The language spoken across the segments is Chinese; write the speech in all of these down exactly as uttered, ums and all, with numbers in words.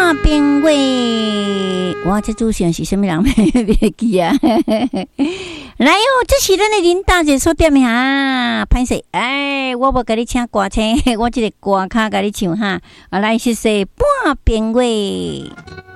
边位，哇，这主持人是什么人？别记啊！来哟、哦，这是咱的林大姐所点的哈，歹势，哎，我无甲你请歌星，我这个歌卡甲你唱哈，啊，来谢谢半边位。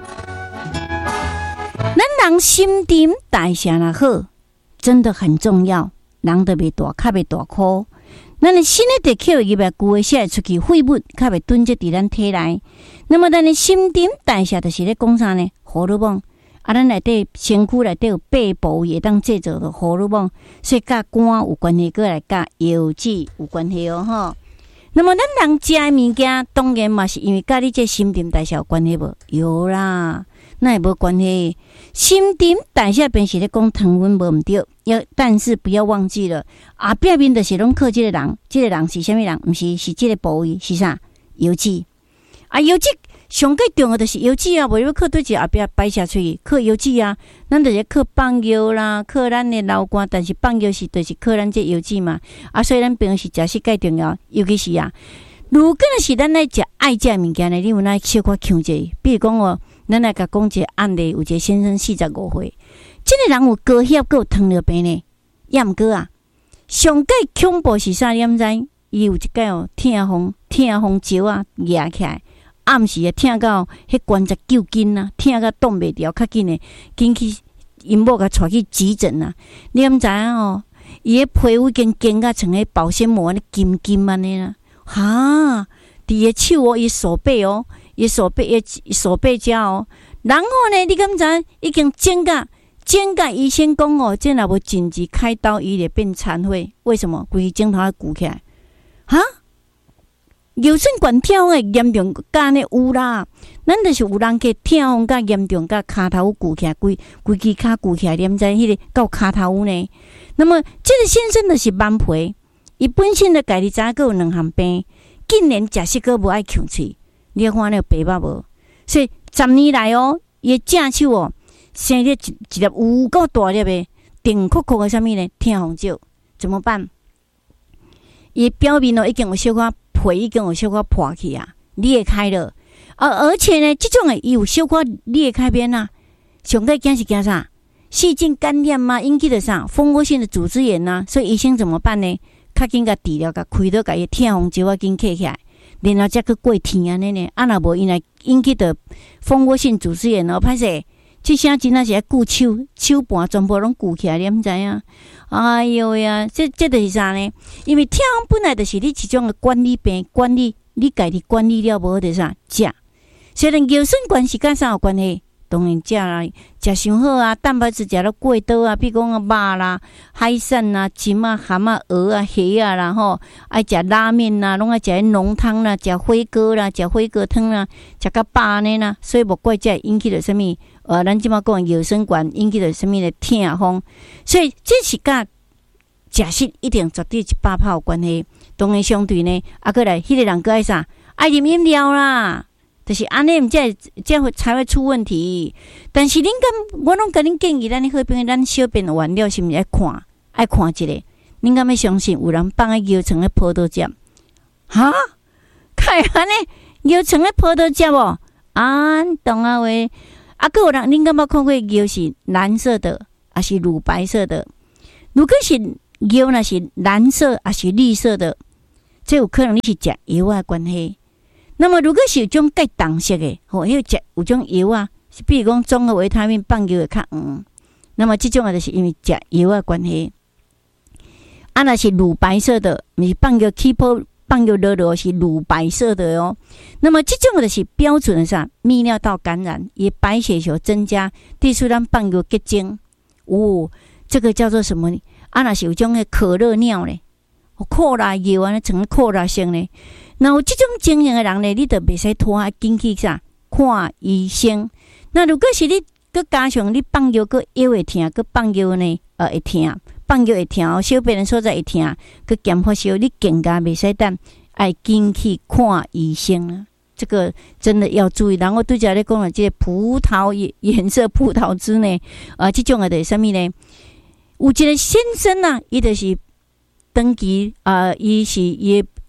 咱人心沉代谢若好，真的很重要，人就袂大卡袂大哭。咱的心的地球入来久的，才会出去废物，较袂囤积伫咱体内。那么咱的新陈代谢就是咧讲啥呢？荷尔蒙啊，咱内底身躯内底有八部会当制造的荷尔蒙，所以甲肝有关系，过来甲油脂有关系哦吼。那么咱人食的物件，当然嘛是因为甲你这新陈代谢有关系无？有啦。那也无关系，新陈代谢便是咧讲糖分无毋对，要但是不要忘记了，后壁面就是拢靠这个人，这个人是啥物人？毋是是这个部位是啥？油脂啊，油脂上最重要就是油脂啊，无要靠对一后壁排泄出去，靠油脂啊，咱就是靠放药啦，靠咱的流汗，但是放药是就是靠咱这油脂嘛，啊，所以咱平时食是介重要，尤其是啊，如果是咱来食爱食物件呢，你有哪小可强者？比如讲哦。咱来甲讲一个案例，有一个先生四十五岁，这个人有高血压，还有糖尿病呢。也毋过啊，上界恐怖是啥？你毋知？伊有一届哦，痛风，痛风石啊压起来，暗时啊痛到迄关节揪筋啊，痛到动袂了，较紧诶，紧去因某甲带去急诊啊。你毋知影哦？伊个皮肤跟筋甲像迄保鲜膜安尼金金安尼啦，哈！伫个手哦，伊手背哦。伊手背，伊手背遮哦，然后呢，你敢知已经剪甲剪甲医生讲哦，这若无紧急开刀，伊就变残废。为什么？规镜头要鼓起来，哈？尿酸管跳诶，严重甲呢有啦。咱就是有人去跳风甲严重，甲骹头鼓起来，规规支骹鼓起来，连在迄个到骹头呢。那么这个先生就是蛮皮，伊本身的家己知影有两项病，竟然食食个无爱呛喙。你看那个白肉无？所以十年来哦，伊的正手哦，生了一一粒有够大粒的，顶酷酷的啥物呢？痛风石怎么办？伊表面哦已经有小可皮，已经有小可破去啊，裂开了。而、啊、而且呢，这种的伊有小可裂开边啊，上个惊是惊啥？细菌感染啊，引起的啥？蜂窝性的组织炎啊。所以医生怎么办呢？较紧甲治疗，甲开刀，甲伊痛风石啊，紧刻起来。然后才去过天安尼呢，啊若无因来引起的蜂窝性组织炎哦，歹势，即声真正是爱顾手手盘全部拢顾起来，你毋知影？哎哟呀，这这就是啥呢？因为痛风本来就是你一种的管理病，管理你家己管理了无就是啥食，虽然尿酸管是甲啥有关系？当然食啦，食伤好啊，蛋白质食了过多啊，比如讲啊肉啦、海产啊、金啊、蛤蟆、鹅啊、虾啊，然后爱食拉面啦，拢爱食浓汤啦、食火锅啦、食火锅汤啦、食到饱呢啦，所以无怪这引起了什么？呃，咱即马讲尿酸管引起了什么的痛风，所以这是甲食食一定绝对一百趴有关系。当然相对呢，啊，过来迄个人个爱啥？爱啉饮料啦。就是安尼，这这会才会出问题。但是恁敢，我拢甲恁建议，咱好朋友，咱小便的原料是毋是爱看，爱看一下。恁敢要相信有人放喺药厂的葡萄汁？哈？开安尼药厂的葡萄汁哦？啊，懂啊喂。啊，个有人恁敢捌看过药是蓝色的，还是乳白色的？如果是药，那是蓝色还是绿色的？这有可能你是食药的关系。那么，如果是有种介重色的，吼，迄食有种药啊，是比如讲综合维他命放药会较黄。那么，这种啊，就是因为食药的关系。啊，那是乳白色的，毋是放药起泡放药落落是乳白色的哦。那么，这种就是标准的啥？泌尿道感染，也白血球增加，第四咱放药结晶。哦，这个叫做什么呢？啊，那是有种的可乐尿咧，可乐药啊，成可乐性咧。那有这种情形的人呢，你就袂使拖啊，紧去啥看医生。那如果是你佮加上你放药佮腰会痛，佮放药呢呃会痛，放药会痛，小便的所在会痛，佮减发烧，你更加袂使等，爱紧去看医生啊。这个真的要注意。然后对家咧讲了，这个葡萄颜色葡萄汁呢，啊、呃，这种的是啥物呢？有一个先生啊，伊就是登记啊，伊、呃、是伊。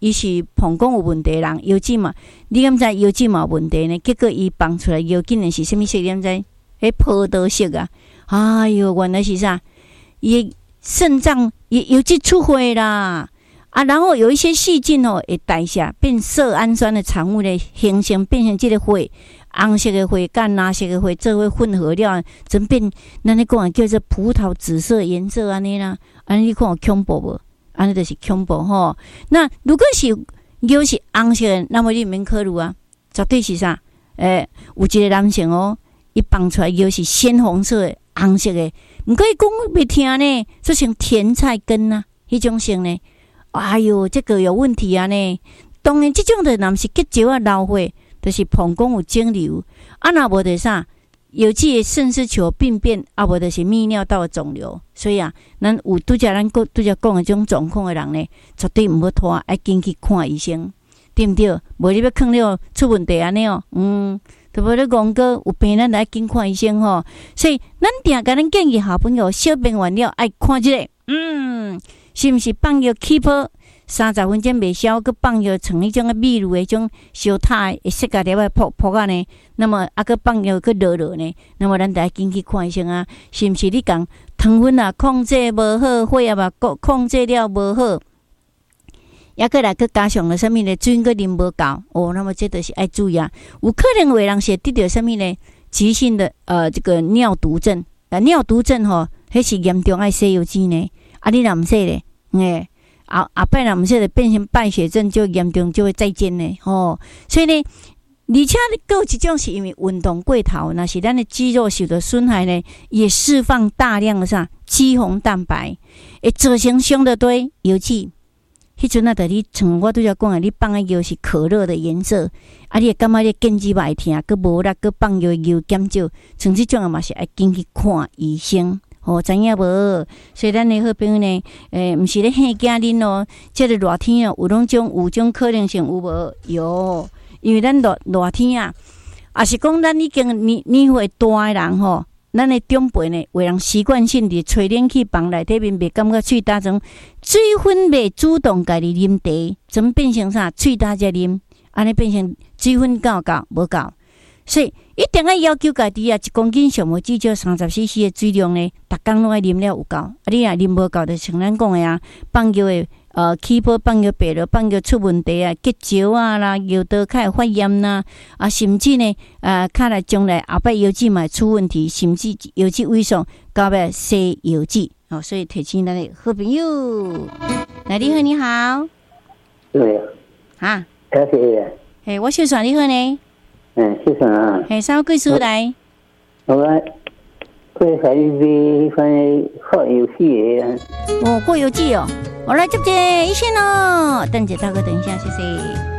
伊是膀胱有问题的人，腰子嘛，你敢知腰子嘛有问题呢？结果伊放出来腰竟然是啥物色？你敢知？迄葡萄色啊！哎哟，原来是啥？伊肾脏也腰子出血啦！啊，然后有一些细菌哦，会代谢变色氨酸的产物咧，形成变成这个血，红色的血跟蓝色的血做伙混合了，真变咱咧讲叫做葡萄紫色颜色安尼啦。安尼你看有恐怖无？安尼就是恐怖吼。那如果是腰是红色的，那么你毋免考虑啊，绝对是啥？诶、欸，有一个男性哦，伊放出来腰是鲜红色的、红色的，毋可以讲袂听呢，做成甜菜根啊，迄种型呢。哎哟，这个有问题啊呢！当然，这种的若是结石啊、老血，就是膀胱有肿瘤，啊，若无就啥，有这个肾丝球病变，啊，无就是泌尿道的肿瘤。所以啊，咱有拄则咱拄则讲的这种状况的人呢，绝对毋好拖，爱紧去看医生，对毋对？无你要看了出问题安尼哦，嗯，都无咧讲过有病咱来紧看医生吼。所以咱定甲咱建议好朋友小病完了爱看一下，嗯。是毋是放药起泡三十分钟未消，佮放药像迄种个秘鲁的种烧塔会色甲粒仔扑扑啊呢？那么啊，佮放药佮落落呢？那么咱得紧去看医生啊！是毋是你讲糖分啊控制无好，血压嘛控制了无好，抑佮来佮加上了啥物呢？水佮啉无够哦，那么这都是爱注意啊！有可能有人是得着啥物呢？急性的呃这个尿毒症，啊尿毒症吼，迄是严重爱洗油精呢。啊，你若毋洗咧，诶，后后摆若毋洗咧，变成败血症就严重，就会再见咧，吼。所以呢，而且还有一种是因为运动过头，若是咱的肌肉受到损害呢，也释放大量的啥肌红蛋白，会造成伤得多油脂。迄阵啊，着你像我拄则讲诶，你放诶药是可乐的颜色，啊，你会感觉你肩胛vai痛，佮无力，佮放药油减少，像即种啊嘛是爱紧去看医生。哦，知影无？所以咱的好朋友呢，诶、欸，毋是咧吓惊恁哦。即个热天哦，有拢种有种可能性有无？有，因为咱热热天啊，也是讲咱已经年年岁大诶人吼，咱的长辈呢，有人习惯性伫吹冷气房内底面，袂感觉喙焦种，水分袂主动家己啉茶，怎变成啥？喙焦才啉，安尼变成水分够够无够。所以一定要要求家己啊，一公斤上无至少三十 C C 的水量呢，逐工拢爱啉了有够。啊，你若啉无够，就像咱讲的啊，放药的呃起泡放药白了，放药出问题啊，结石啊啦，药道开始发炎啦，啊，甚至呢，呃，看来将来后摆腰子嘛出问题，甚至腰子萎缩，到尾洗腰子。哦，所以提醒咱的好朋友，来，你好，你好， 对啊， 谢谢。 嘿，我小爽你好呢。 嗯，谢谢啊。 嘿，啥贵出来？ 我会喺呢份學遊戲嘅。 哦，過遊戲哦，我來接接一線哦，等姐大哥等一下，謝謝。